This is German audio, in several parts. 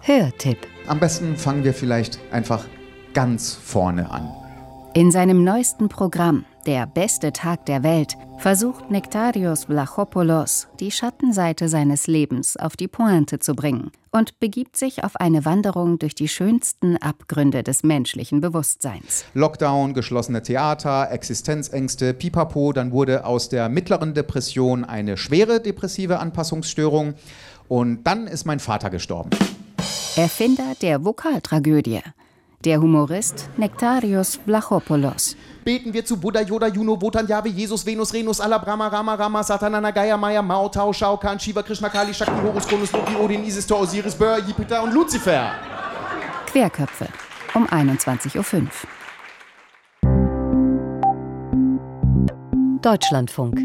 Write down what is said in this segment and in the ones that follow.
Hörtipp. Am besten fangen wir vielleicht einfach ganz vorne an. In seinem neuesten Programm Der beste Tag der Welt versucht Nektarios Vlachopoulos, die Schattenseite seines Lebens auf die Pointe zu bringen und begibt sich auf eine Wanderung durch die schönsten Abgründe des menschlichen Bewusstseins. Lockdown, geschlossene Theater, Existenzängste, Pipapo, dann wurde aus der mittleren Depression eine schwere depressive Anpassungsstörung und dann ist mein Vater gestorben. Erfinder der Vokaltragödie. Der Humorist Nektarios Vlachopoulos. Beten wir zu Buddha, Yoda, Juno, Wotan, Jahwe, Jesus, Venus, Renus, Allah, Brahma, Rama, Satanana, Gaia, Maya, Mao, Tao, Shao Kahn, Shiva, Krishna, Kali, Shakti, Horus, Cronus, Loki, Odin, Isis, Thor, Osiris, Bör, Jupiter und Luzifer. Querköpfe um 21:05 Uhr. Deutschlandfunk.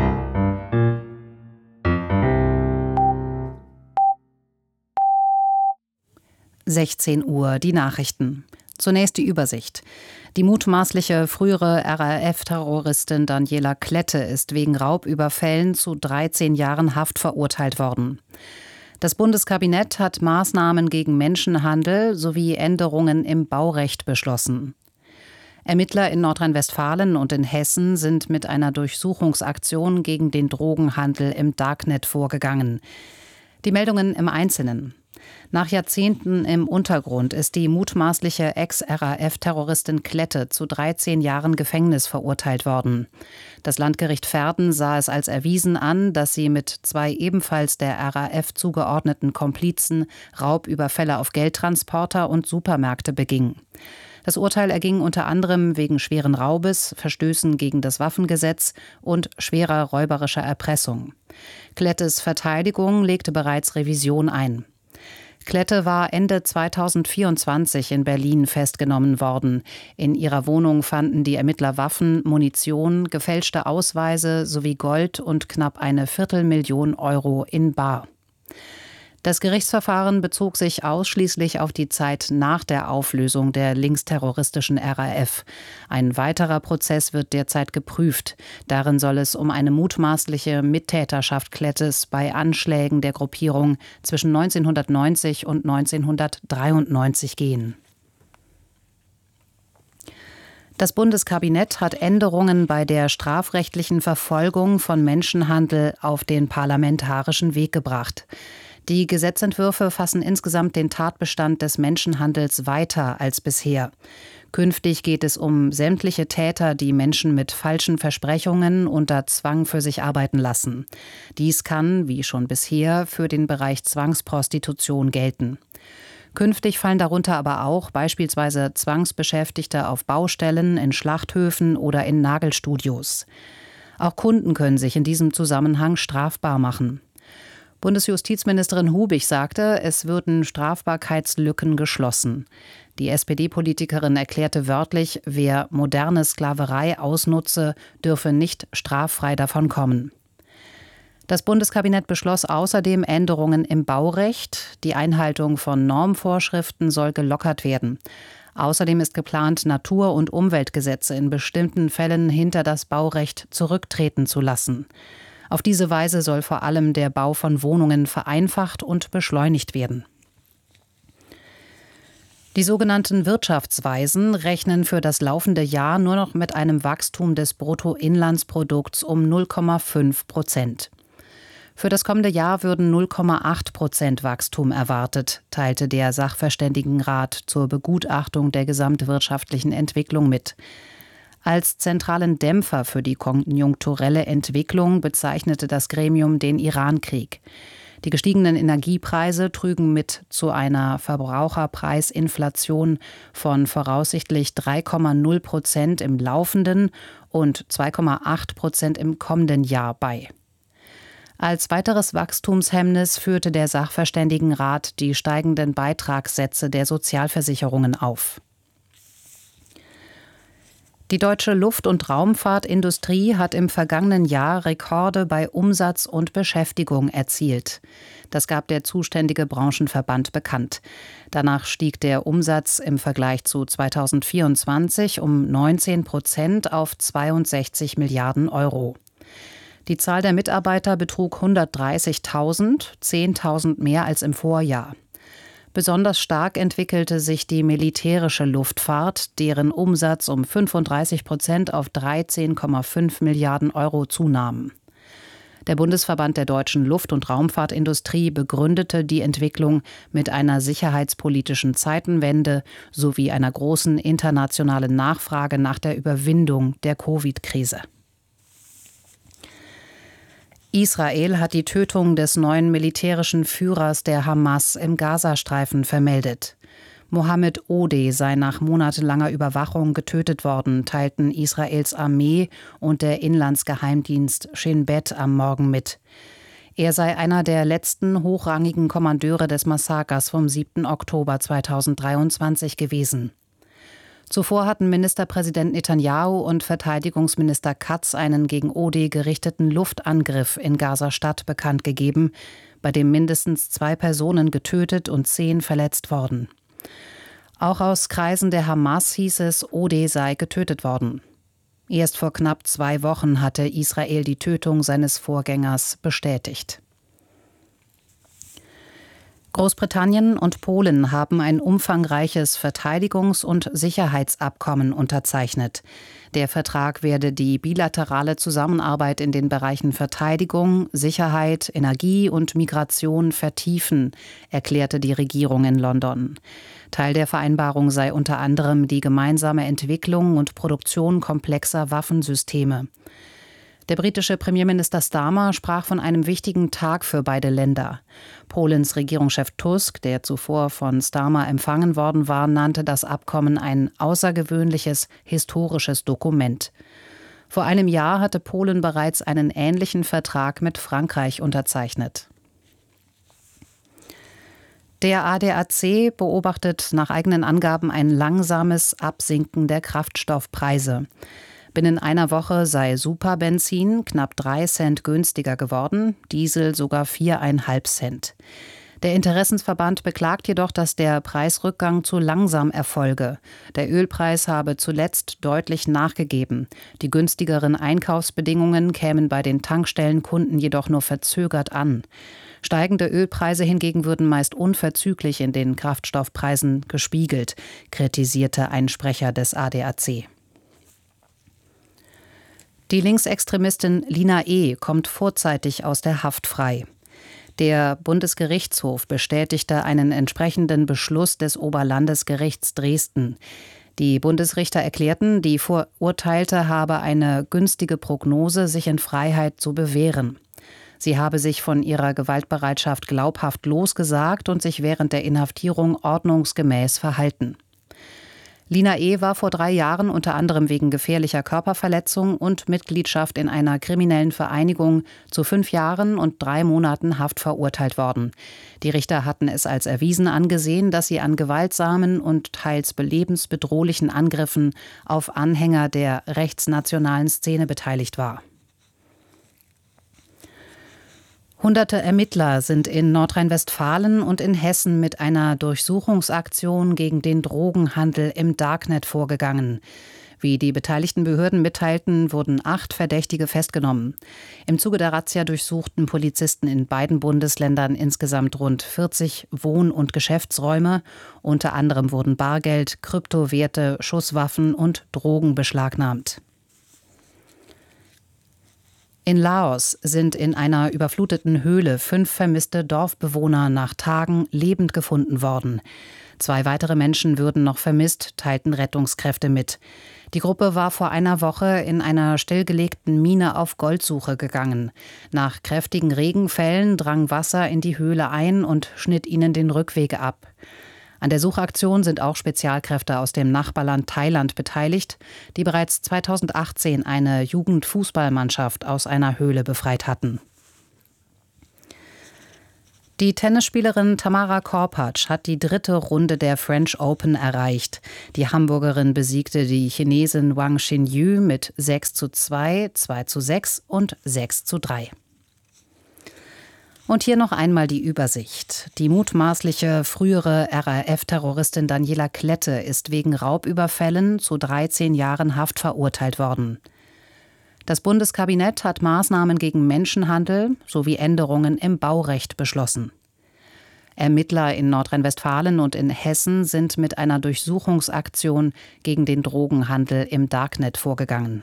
(16 Uhr) die Nachrichten. Zunächst die Übersicht. Die mutmaßliche frühere RAF-Terroristin Daniela Klette ist wegen Raubüberfällen zu 13 Jahren Haft verurteilt worden. Das Bundeskabinett hat Maßnahmen gegen Menschenhandel sowie Änderungen im Baurecht beschlossen. Ermittler in Nordrhein-Westfalen und in Hessen sind mit einer Durchsuchungsaktion gegen den Drogenhandel im Darknet vorgegangen. Die Meldungen im Einzelnen. Nach Jahrzehnten im Untergrund ist die mutmaßliche Ex-RAF-Terroristin Klette zu 13 Jahren Gefängnis verurteilt worden. Das Landgericht Verden sah es als erwiesen an, dass sie mit 2 ebenfalls der RAF zugeordneten Komplizen Raubüberfälle auf Geldtransporter und Supermärkte beging. Das Urteil erging unter anderem wegen schweren Raubes, Verstößen gegen das Waffengesetz und schwerer räuberischer Erpressung. Klettes Verteidigung legte bereits Revision ein. Klette war Ende 2024 in Berlin festgenommen worden. In ihrer Wohnung fanden die Ermittler Waffen, Munition, gefälschte Ausweise sowie Gold und knapp eine Viertelmillion Euro in bar. Das Gerichtsverfahren bezog sich ausschließlich auf die Zeit nach der Auflösung der linksterroristischen RAF. Ein weiterer Prozess wird derzeit geprüft. Darin soll es um eine mutmaßliche Mittäterschaft Klettes bei Anschlägen der Gruppierung zwischen 1990 und 1993 gehen. Das Bundeskabinett hat Änderungen bei der strafrechtlichen Verfolgung von Menschenhandel auf den parlamentarischen Weg gebracht. Die Gesetzentwürfe fassen insgesamt den Tatbestand des Menschenhandels weiter als bisher. Künftig geht es um sämtliche Täter, die Menschen mit falschen Versprechungen unter Zwang für sich arbeiten lassen. Dies kann, wie schon bisher, für den Bereich Zwangsprostitution gelten. Künftig fallen darunter aber auch beispielsweise Zwangsbeschäftigte auf Baustellen, in Schlachthöfen oder in Nagelstudios. Auch Kunden können sich in diesem Zusammenhang strafbar machen. Bundesjustizministerin Hubig sagte, es würden Strafbarkeitslücken geschlossen. Die SPD-Politikerin erklärte wörtlich, wer moderne Sklaverei ausnutze, dürfe nicht straffrei davonkommen. Das Bundeskabinett beschloss außerdem Änderungen im Baurecht. Die Einhaltung von Normvorschriften soll gelockert werden. Außerdem ist geplant, Natur- und Umweltgesetze in bestimmten Fällen hinter das Baurecht zurücktreten zu lassen. Auf diese Weise soll vor allem der Bau von Wohnungen vereinfacht und beschleunigt werden. Die sogenannten Wirtschaftsweisen rechnen für das laufende Jahr nur noch mit einem Wachstum des Bruttoinlandsprodukts um 0,5%. Für das kommende Jahr würden 0,8% Wachstum erwartet, teilte der Sachverständigenrat zur Begutachtung der gesamtwirtschaftlichen Entwicklung mit. Als zentralen Dämpfer für die konjunkturelle Entwicklung bezeichnete das Gremium den Irankrieg. Die gestiegenen Energiepreise trügen mit zu einer Verbraucherpreisinflation von voraussichtlich 3,0% im laufenden und 2,8% im kommenden Jahr bei. Als weiteres Wachstumshemmnis führte der Sachverständigenrat die steigenden Beitragssätze der Sozialversicherungen auf. Die deutsche Luft- und Raumfahrtindustrie hat im vergangenen Jahr Rekorde bei Umsatz und Beschäftigung erzielt. Das gab der zuständige Branchenverband bekannt. Danach stieg der Umsatz im Vergleich zu 2024 um 19% auf 62 Milliarden Euro. Die Zahl der Mitarbeiter betrug 130.000, 10.000 mehr als im Vorjahr. Besonders stark entwickelte sich die militärische Luftfahrt, deren Umsatz um 35% auf 13,5 Milliarden Euro zunahm. Der Bundesverband der deutschen Luft- und Raumfahrtindustrie begründete die Entwicklung mit einer sicherheitspolitischen Zeitenwende sowie einer großen internationalen Nachfrage nach der Überwindung der Covid-Krise. Israel hat die Tötung des neuen militärischen Führers der Hamas im Gazastreifen vermeldet. Mohammed Odeh sei nach monatelanger Überwachung getötet worden, teilten Israels Armee und der Inlandsgeheimdienst Shin Bet am Morgen mit. Er sei einer der letzten hochrangigen Kommandeure des Massakers vom 7. Oktober 2023 gewesen. Zuvor hatten Ministerpräsident Netanyahu und Verteidigungsminister Katz einen gegen Odeh gerichteten Luftangriff in Gaza-Stadt bekannt gegeben, bei dem mindestens 2 Personen getötet und 10 verletzt wurden. Auch aus Kreisen der Hamas hieß es, Odeh sei getötet worden. Erst vor knapp 2 Wochen hatte Israel die Tötung seines Vorgängers bestätigt. Großbritannien und Polen haben ein umfangreiches Verteidigungs- und Sicherheitsabkommen unterzeichnet. Der Vertrag werde die bilaterale Zusammenarbeit in den Bereichen Verteidigung, Sicherheit, Energie und Migration vertiefen, erklärte die Regierung in London. Teil der Vereinbarung sei unter anderem die gemeinsame Entwicklung und Produktion komplexer Waffensysteme. Der britische Premierminister Starmer sprach von einem wichtigen Tag für beide Länder. Polens Regierungschef Tusk, der zuvor von Starmer empfangen worden war, nannte das Abkommen ein außergewöhnliches, historisches Dokument. Vor einem Jahr hatte Polen bereits einen ähnlichen Vertrag mit Frankreich unterzeichnet. Der ADAC beobachtet nach eigenen Angaben ein langsames Absinken der Kraftstoffpreise. Binnen einer Woche sei Superbenzin knapp 3 Cent günstiger geworden, Diesel sogar 4,5 Cent. Der Interessensverband beklagt jedoch, dass der Preisrückgang zu langsam erfolge. Der Ölpreis habe zuletzt deutlich nachgegeben. Die günstigeren Einkaufsbedingungen kämen bei den Tankstellenkunden jedoch nur verzögert an. Steigende Ölpreise hingegen würden meist unverzüglich in den Kraftstoffpreisen gespiegelt, kritisierte ein Sprecher des ADAC. Die Linksextremistin Lina E. kommt vorzeitig aus der Haft frei. Der Bundesgerichtshof bestätigte einen entsprechenden Beschluss des Oberlandesgerichts Dresden. Die Bundesrichter erklärten, die Verurteilte habe eine günstige Prognose, sich in Freiheit zu bewähren. Sie habe sich von ihrer Gewaltbereitschaft glaubhaft losgesagt und sich während der Inhaftierung ordnungsgemäß verhalten. Lina E. war vor 3 Jahren unter anderem wegen gefährlicher Körperverletzung und Mitgliedschaft in einer kriminellen Vereinigung zu 5 Jahren und 3 Monaten Haft verurteilt worden. Die Richter hatten es als erwiesen angesehen, dass sie an gewaltsamen und teils belebensbedrohlichen Angriffen auf Anhänger der rechtsnationalen Szene beteiligt war. Hunderte Ermittler sind in Nordrhein-Westfalen und in Hessen mit einer Durchsuchungsaktion gegen den Drogenhandel im Darknet vorgegangen. Wie die beteiligten Behörden mitteilten, wurden 8 Verdächtige festgenommen. Im Zuge der Razzia durchsuchten Polizisten in beiden Bundesländern insgesamt rund 40 Wohn- und Geschäftsräume. Unter anderem wurden Bargeld, Kryptowerte, Schusswaffen und Drogen beschlagnahmt. In Laos sind in einer überfluteten Höhle 5 vermisste Dorfbewohner nach Tagen lebend gefunden worden. 2 weitere Menschen würden noch vermisst, teilten Rettungskräfte mit. Die Gruppe war vor einer Woche in einer stillgelegten Mine auf Goldsuche gegangen. Nach kräftigen Regenfällen drang Wasser in die Höhle ein und schnitt ihnen den Rückweg ab. An der Suchaktion sind auch Spezialkräfte aus dem Nachbarland Thailand beteiligt, die bereits 2018 eine Jugendfußballmannschaft aus einer Höhle befreit hatten. Die Tennisspielerin Tamara Korpatsch hat die 3. Runde der French Open erreicht. Die Hamburgerin besiegte die Chinesin Wang Xinyu mit 6:2, 2:6 und 6:3. Und hier noch einmal die Übersicht. Die mutmaßliche frühere RAF-Terroristin Daniela Klette ist wegen Raubüberfällen zu 13 Jahren Haft verurteilt worden. Das Bundeskabinett hat Maßnahmen gegen Menschenhandel sowie Änderungen im Baurecht beschlossen. Ermittler in Nordrhein-Westfalen und in Hessen sind mit einer Durchsuchungsaktion gegen den Drogenhandel im Darknet vorgegangen.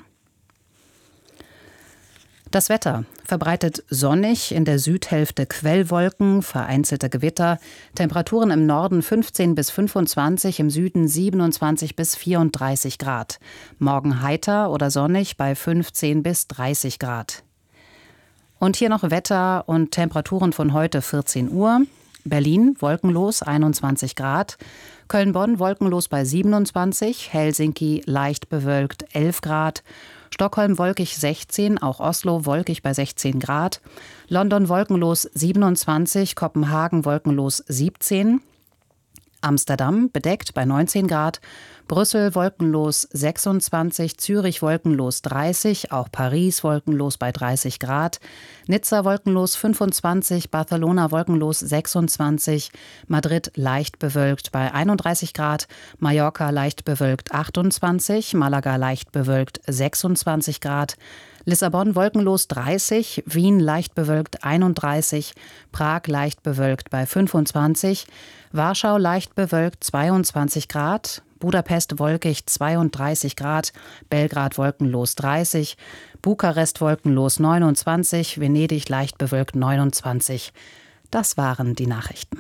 Das Wetter: verbreitet sonnig, in der Südhälfte Quellwolken, vereinzelte Gewitter, Temperaturen im Norden 15 bis 25, im Süden 27 bis 34 Grad. Morgen heiter oder sonnig bei 15 bis 30 Grad. Und hier noch Wetter und Temperaturen von heute 14 Uhr. Berlin wolkenlos 21 Grad, Köln-Bonn wolkenlos bei 27, Helsinki leicht bewölkt 11 Grad, Stockholm wolkig 16, auch Oslo wolkig bei 16 Grad, London wolkenlos 27, Kopenhagen wolkenlos 17, Amsterdam bedeckt bei 19 Grad, Brüssel wolkenlos 26, Zürich wolkenlos 30, auch Paris wolkenlos bei 30 Grad, Nizza wolkenlos 25, Barcelona wolkenlos 26, Madrid leicht bewölkt bei 31 Grad, Mallorca leicht bewölkt 28, Malaga leicht bewölkt 26 Grad, Lissabon wolkenlos 30, Wien leicht bewölkt 31, Prag leicht bewölkt bei 25, Warschau leicht bewölkt 22 Grad, Budapest wolkig 32 Grad, Belgrad wolkenlos 30, Bukarest wolkenlos 29, Venedig leicht bewölkt 29. Das waren die Nachrichten.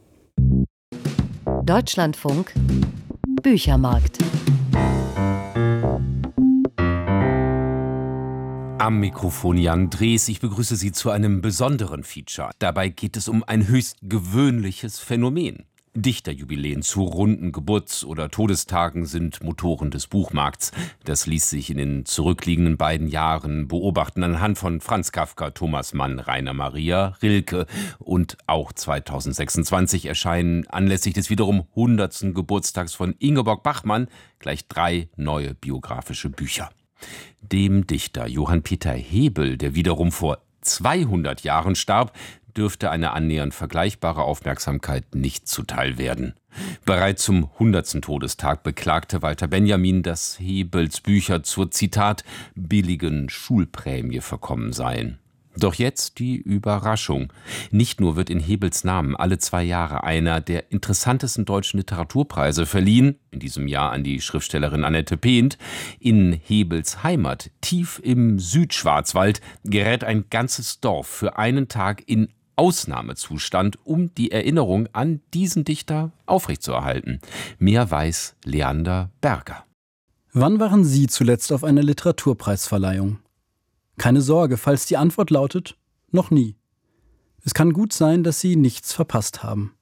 Deutschlandfunk Büchermarkt. Am Mikrofon Jan Drees. Ich begrüße Sie zu einem besonderen Feature. Dabei geht es um ein höchst gewöhnliches Phänomen. Dichterjubiläen zu runden Geburts- oder Todestagen sind Motoren des Buchmarkts. Das ließ sich in den zurückliegenden beiden Jahren beobachten anhand von Franz Kafka, Thomas Mann, Rainer Maria Rilke. Und auch 2026 erscheinen anlässlich des wiederum 100. Geburtstags von Ingeborg Bachmann gleich 3 neue biografische Bücher. Dem Dichter Johann Peter Hebel, der wiederum vor 200 Jahren starb, dürfte eine annähernd vergleichbare Aufmerksamkeit nicht zuteil werden. Bereits zum 100. Todestag beklagte Walter Benjamin, dass Hebels Bücher zur, Zitat, billigen Schulprämie verkommen seien. Doch jetzt die Überraschung. Nicht nur wird in Hebels Namen alle 2 Jahre einer der interessantesten deutschen Literaturpreise verliehen, in diesem Jahr an die Schriftstellerin Annette Pehnt. In Hebels Heimat, tief im Südschwarzwald, gerät ein ganzes Dorf für einen Tag in Ausnahmezustand, um die Erinnerung an diesen Dichter aufrechtzuerhalten. Mehr weiß Leander Berger. Wann waren Sie zuletzt auf einer Literaturpreisverleihung? Keine Sorge, falls die Antwort lautet, noch nie. Es kann gut sein, dass Sie nichts verpasst haben.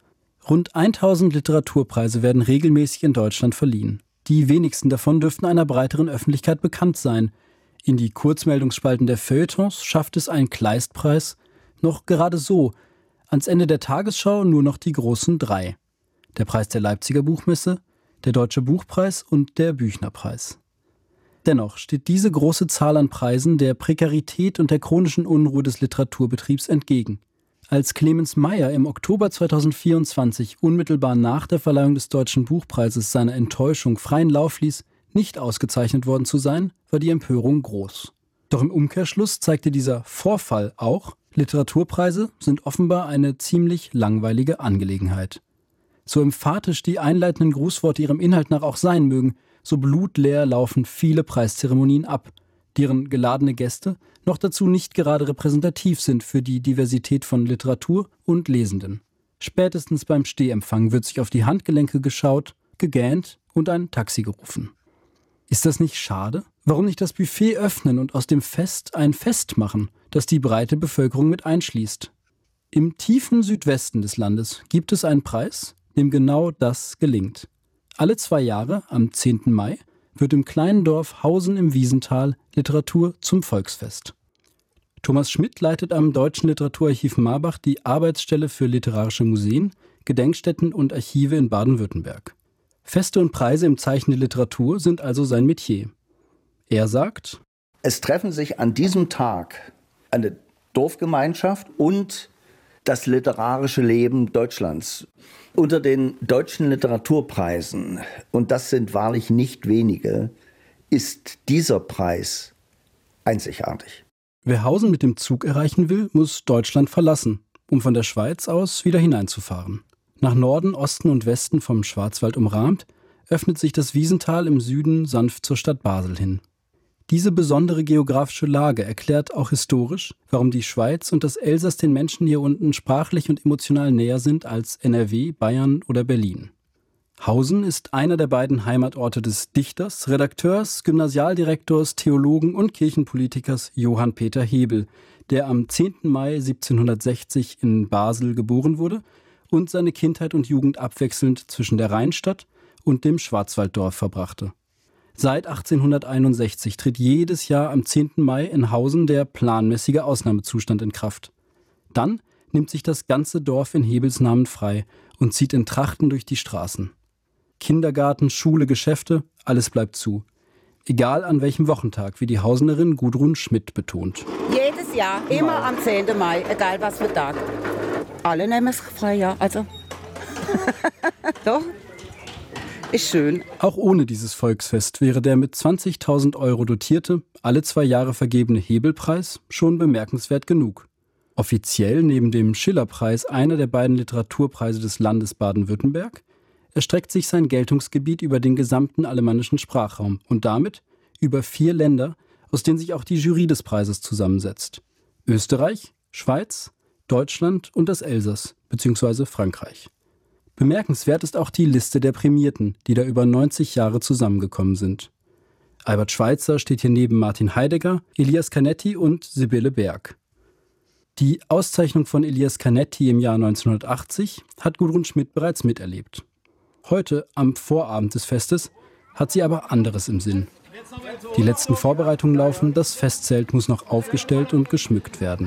Rund 1000 Literaturpreise werden regelmäßig in Deutschland verliehen. Die wenigsten davon dürften einer breiteren Öffentlichkeit bekannt sein. In die Kurzmeldungsspalten der Feuilletons schafft es ein Kleistpreis noch gerade so, ans Ende der Tagesschau nur noch die großen 3. Der Preis der Leipziger Buchmesse, der Deutsche Buchpreis und der Büchnerpreis. Dennoch steht diese große Zahl an Preisen der Prekarität und der chronischen Unruhe des Literaturbetriebs entgegen. Als Clemens Meyer im Oktober 2024 unmittelbar nach der Verleihung des Deutschen Buchpreises seiner Enttäuschung freien Lauf ließ, nicht ausgezeichnet worden zu sein, war die Empörung groß. Doch im Umkehrschluss zeigte dieser Vorfall auch, Literaturpreise sind offenbar eine ziemlich langweilige Angelegenheit. So emphatisch die einleitenden Grußworte ihrem Inhalt nach auch sein mögen, so blutleer laufen viele Preiszeremonien ab, deren geladene Gäste noch dazu nicht gerade repräsentativ sind für die Diversität von Literatur und Lesenden. Spätestens beim Stehempfang wird sich auf die Handgelenke geschaut, gegähnt und ein Taxi gerufen. Ist das nicht schade? Warum nicht das Buffet öffnen und aus dem Fest ein Fest machen, das die breite Bevölkerung mit einschließt? Im tiefen Südwesten des Landes gibt es einen Preis, dem genau das gelingt. Alle 2 Jahre, am 10. Mai, wird im kleinen Dorf Hausen im Wiesental Literatur zum Volksfest. Thomas Schmidt leitet am Deutschen Literaturarchiv Marbach die Arbeitsstelle für literarische Museen, Gedenkstätten und Archive in Baden-Württemberg. Feste und Preise im Zeichen der Literatur sind also sein Metier. Er sagt: Es treffen sich an diesem Tag eine Dorfgemeinschaft und das literarische Leben Deutschlands. Unter den deutschen Literaturpreisen, und das sind wahrlich nicht wenige, ist dieser Preis einzigartig. Wer Hausen mit dem Zug erreichen will, muss Deutschland verlassen um von der Schweiz aus wieder hineinzufahren. Nach Norden, Osten und Westen vom Schwarzwald umrahmt, öffnet sich das Wiesental im Süden sanft zur Stadt Basel hin. Diese besondere geografische Lage erklärt auch historisch, warum die Schweiz und das Elsass den Menschen hier unten sprachlich und emotional näher sind als NRW, Bayern oder Berlin. Hausen ist einer der beiden Heimatorte des Dichters, Redakteurs, Gymnasialdirektors, Theologen und Kirchenpolitikers Johann Peter Hebel, der am 10. Mai 1760 in Basel geboren wurde und seine Kindheit und Jugend abwechselnd zwischen der Rheinstadt und dem Schwarzwalddorf verbrachte. Seit 1861 tritt jedes Jahr am 10. Mai in Hausen der planmäßige Ausnahmezustand in Kraft. Dann nimmt sich das ganze Dorf in Hebels Namen frei und zieht in Trachten durch die Straßen. Kindergarten, Schule, Geschäfte, alles bleibt zu. Egal an welchem Wochentag, wie die Hausenerin Gudrun Schmidt betont. Jedes Jahr, immer am 10. Mai, egal was für Tag. Alle nehmen es frei, ja, also. Doch. Ist schön. Auch ohne dieses Volksfest wäre der mit 20.000 € dotierte, alle 2 Jahre vergebene Hebelpreis schon bemerkenswert genug. Offiziell neben dem Schillerpreis einer der beiden Literaturpreise des Landes Baden-Württemberg erstreckt sich sein Geltungsgebiet über den gesamten alemannischen Sprachraum und damit über 4 Länder, aus denen sich auch die Jury des Preises zusammensetzt. Österreich, Schweiz, Deutschland und das Elsass bzw. Frankreich. Bemerkenswert ist auch die Liste der Prämierten, die da über 90 Jahre zusammengekommen sind. Albert Schweitzer steht hier neben Martin Heidegger, Elias Canetti und Sibylle Berg. Die Auszeichnung von Elias Canetti im Jahr 1980 hat Gudrun Schmidt bereits miterlebt. Heute, am Vorabend des Festes, hat sie aber anderes im Sinn. Die letzten Vorbereitungen laufen, das Festzelt muss noch aufgestellt und geschmückt werden.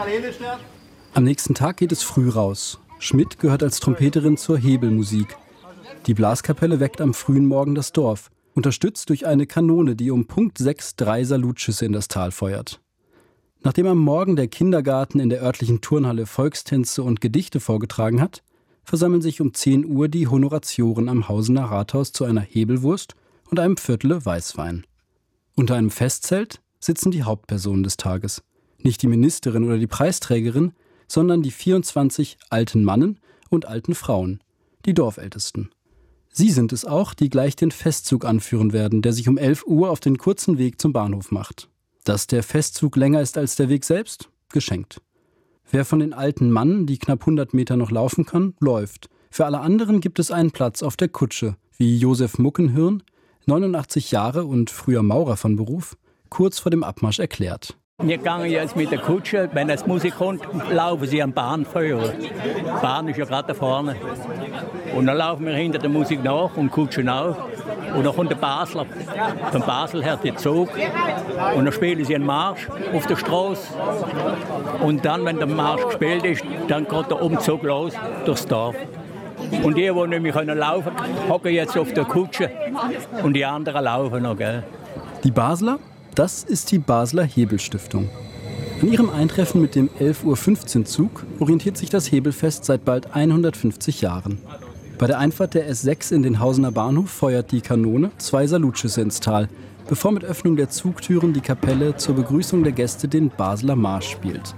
Am nächsten Tag geht es früh raus. Schmidt gehört als Trompeterin zur Hebelmusik. Die Blaskapelle weckt am frühen Morgen das Dorf, unterstützt durch eine Kanone, die um Punkt 6 3 Salutschüsse in das Tal feuert. Nachdem am Morgen der Kindergarten in der örtlichen Turnhalle Volkstänze und Gedichte vorgetragen hat, versammeln sich um 10 Uhr die Honoratioren am Hausener Rathaus zu einer Hebelwurst und einem Viertel Weißwein. Unter einem Festzelt sitzen die Hauptpersonen des Tages. Nicht die Ministerin oder die Preisträgerin, sondern die 24 alten Mannen und alten Frauen, die Dorfältesten. Sie sind es auch, die gleich den Festzug anführen werden, der sich um 11 Uhr auf den kurzen Weg zum Bahnhof macht. Dass der Festzug länger ist als der Weg selbst? Geschenkt. Wer von den alten Mannen, die knapp 100 Meter noch laufen kann, läuft. Für alle anderen gibt es einen Platz auf der Kutsche, wie Josef Muckenhirn, 89 Jahre und früher Maurer von Beruf, kurz vor dem Abmarsch erklärt. Wir gehen jetzt mit der Kutsche, wenn es Musik kommt, laufen sie am Bahnfeuer. Die Bahn ist ja gerade da vorne. Und dann laufen wir hinter der Musik nach und kutschen auch. Und dann kommt der Basler. Von Basel her der Zug. Und dann spielen sie einen Marsch auf der Straße. Und dann, wenn der Marsch gespielt ist, dann geht der Umzug los durchs Dorf. Und die nicht mehr laufen können, hocken jetzt auf der Kutsche. Und die anderen laufen noch, gell? Die Basler? Das ist die Basler Hebelstiftung. An ihrem Eintreffen mit dem 11:15 Uhr Zug orientiert sich das Hebelfest seit bald 150 Jahren. Bei der Einfahrt der S6 in den Hausener Bahnhof feuert die Kanone 2 Salutschüsse ins Tal, bevor mit Öffnung der Zugtüren die Kapelle zur Begrüßung der Gäste den Basler Marsch spielt.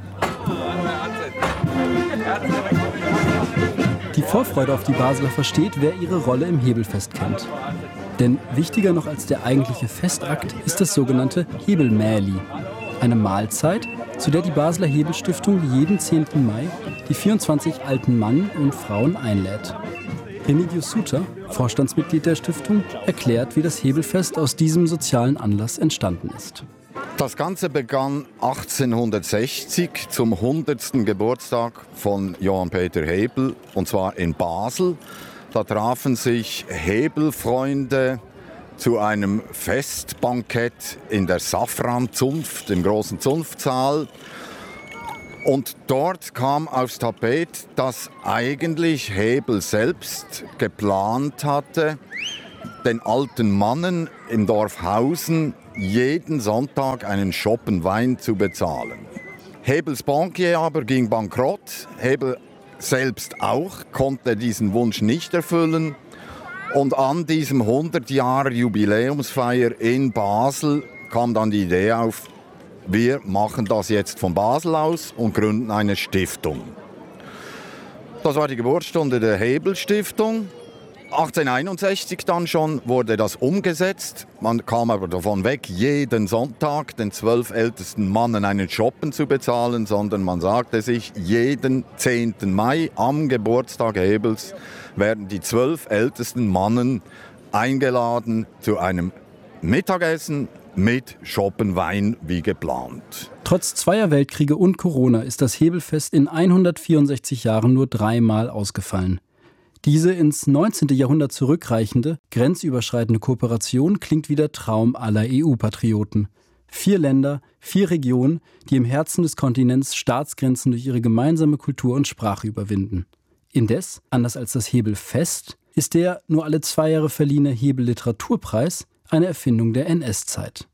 Die Vorfreude auf die Basler versteht, wer ihre Rolle im Hebelfest kennt. Denn wichtiger noch als der eigentliche Festakt ist das sogenannte Hebelmähli. Eine Mahlzeit, zu der die Basler Hebelstiftung jeden 10. Mai die 24 alten Mann und Frauen einlädt. Remigius Suter, Vorstandsmitglied der Stiftung, erklärt, wie das Hebelfest aus diesem sozialen Anlass entstanden ist. Das Ganze begann 1860 zum 100. Geburtstag von Johann Peter Hebel, und zwar in Basel. Da trafen sich Hebelfreunde zu einem Festbankett in der Safran-Zunft, im großen Zunftsaal. Und dort kam aufs Tapet, dass eigentlich Hebel selbst geplant hatte, den alten Mannen im Dorf Hausen jeden Sonntag einen Schoppen Wein zu bezahlen. Hebels Bankier aber ging bankrott. Hebel selbst auch konnte diesen Wunsch nicht erfüllen. Und an diesem 100-Jahre-Jubiläumsfeier in Basel kam dann die Idee auf, wir machen das jetzt von Basel aus und gründen eine Stiftung. Das war die Geburtsstunde der Hebel-Stiftung. 1861 dann schon wurde das umgesetzt. Man kam aber davon weg, jeden Sonntag den 12 ältesten Mannen einen Schoppen zu bezahlen, sondern man sagte sich, jeden 10. Mai am Geburtstag Hebels werden die 12 ältesten Mannen eingeladen zu einem Mittagessen mit Schoppenwein wie geplant. Trotz 2 Weltkriege und Corona ist das Hebelfest in 164 Jahren nur 3-mal ausgefallen. Diese ins 19. Jahrhundert zurückreichende, grenzüberschreitende Kooperation klingt wie der Traum aller EU-Patrioten. 4 Länder, 4 Regionen, die im Herzen des Kontinents Staatsgrenzen durch ihre gemeinsame Kultur und Sprache überwinden. Indes, anders als das Hebelfest, ist der nur alle 2 Jahre verliehene Hebel-Literaturpreis eine Erfindung der NS-Zeit.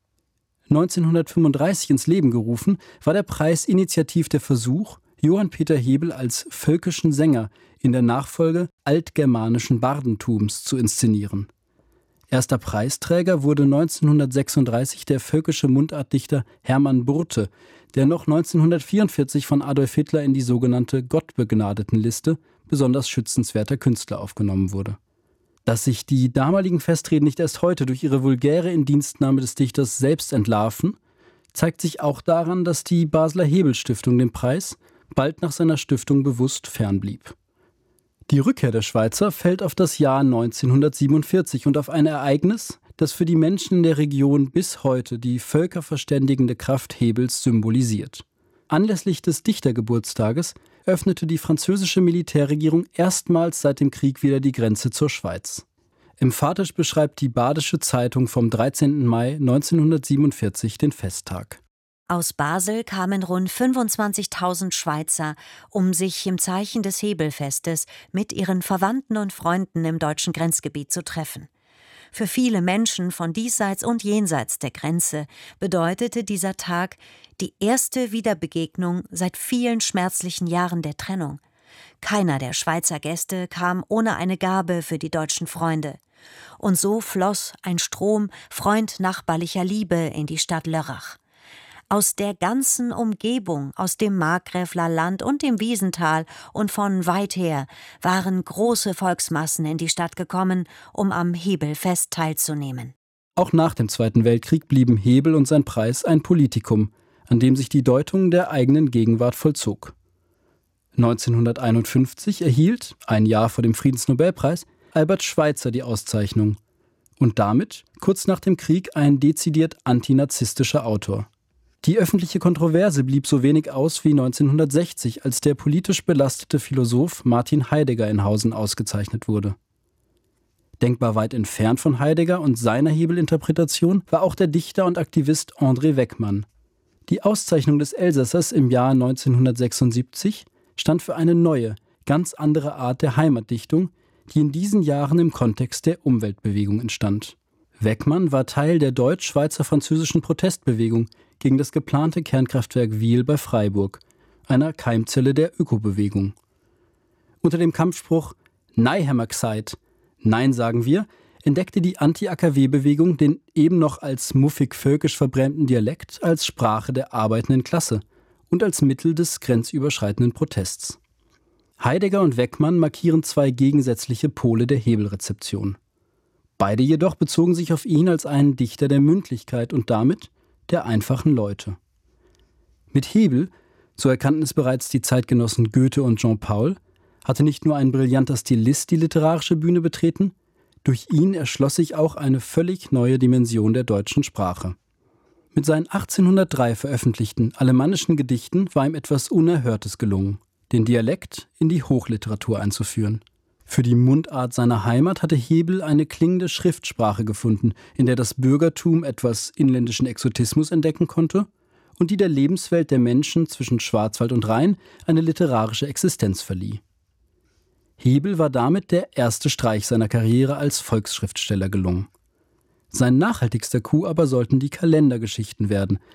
1935 ins Leben gerufen, war der Preis initiativ der Versuch, Johann Peter Hebel als völkischen Sänger in der Nachfolge altgermanischen Bardentums zu inszenieren. Erster Preisträger wurde 1936 der völkische Mundartdichter Hermann Burte, der noch 1944 von Adolf Hitler in die sogenannte Gottbegnadetenliste besonders schützenswerter Künstler aufgenommen wurde. Dass sich die damaligen Festreden nicht erst heute durch ihre vulgäre Indienstnahme des Dichters selbst entlarven, zeigt sich auch daran, dass die Basler Hebel-Stiftung den Preis bald nach seiner Stiftung bewusst fernblieb. Die Rückkehr der Schweizer fällt auf das Jahr 1947 und auf ein Ereignis, das für die Menschen in der Region bis heute die völkerverständigende Kraft Hebels symbolisiert. Anlässlich des Dichtergeburtstages öffnete die französische Militärregierung erstmals seit dem Krieg wieder die Grenze zur Schweiz. Emphatisch beschreibt die Badische Zeitung vom 13. Mai 1947 den Festtag. Aus Basel kamen rund 25.000 Schweizer, um sich im Zeichen des Hebelfestes mit ihren Verwandten und Freunden im deutschen Grenzgebiet zu treffen. Für viele Menschen von diesseits und jenseits der Grenze bedeutete dieser Tag die erste Wiederbegegnung seit vielen schmerzlichen Jahren der Trennung. Keiner der Schweizer Gäste kam ohne eine Gabe für die deutschen Freunde. Und so floss ein Strom freund-nachbarlicher Liebe in die Stadt Lörrach. Aus der ganzen Umgebung, aus dem Markgräfler Land und dem Wiesental und von weit her waren große Volksmassen in die Stadt gekommen, um am Hebelfest teilzunehmen. Auch nach dem Zweiten Weltkrieg blieben Hebel und sein Preis ein Politikum, an dem sich die Deutung der eigenen Gegenwart vollzog. 1951 erhielt, ein Jahr vor dem Friedensnobelpreis, Albert Schweitzer die Auszeichnung und damit, kurz nach dem Krieg, ein dezidiert antinazistischer Autor. Die öffentliche Kontroverse blieb so wenig aus wie 1960, als der politisch belastete Philosoph Martin Heidegger in Hausen ausgezeichnet wurde. Denkbar weit entfernt von Heidegger und seiner Hebelinterpretation war auch der Dichter und Aktivist André Weckmann. Die Auszeichnung des Elsassers im Jahr 1976 stand für eine neue, ganz andere Art der Heimatdichtung, die in diesen Jahren im Kontext der Umweltbewegung entstand. Weckmann war Teil der deutsch-schweizer-französischen Protestbewegung gegen das geplante Kernkraftwerk Wiel bei Freiburg, einer Keimzelle der Ökobewegung. Unter dem Kampfspruch »Nein, Herr Maxeit, Nein sagen wir«, entdeckte die Anti-AKW-Bewegung den eben noch als muffig-völkisch verbrämten Dialekt als Sprache der arbeitenden Klasse und als Mittel des grenzüberschreitenden Protests. Heidegger und Weckmann markieren 2 gegensätzliche Pole der Hebelrezeption. Beide jedoch bezogen sich auf ihn als einen Dichter der Mündlichkeit und damit der einfachen Leute. Mit Hebel, so erkannten es bereits die Zeitgenossen Goethe und Jean Paul, hatte nicht nur ein brillanter Stilist die literarische Bühne betreten, durch ihn erschloss sich auch eine völlig neue Dimension der deutschen Sprache. Mit seinen 1803 veröffentlichten alemannischen Gedichten war ihm etwas Unerhörtes gelungen, den Dialekt in die Hochliteratur einzuführen. Für die Mundart seiner Heimat hatte Hebel eine klingende Schriftsprache gefunden, in der das Bürgertum etwas inländischen Exotismus entdecken konnte und die der Lebenswelt der Menschen zwischen Schwarzwald und Rhein eine literarische Existenz verlieh. Hebel war damit der erste Streich seiner Karriere als Volksschriftsteller gelungen. Sein nachhaltigster Coup aber sollten die Kalendergeschichten werden,